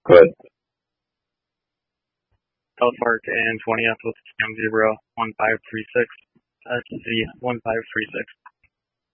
Go ahead. Southmark and 20th with Cam 01536. SZ 1536.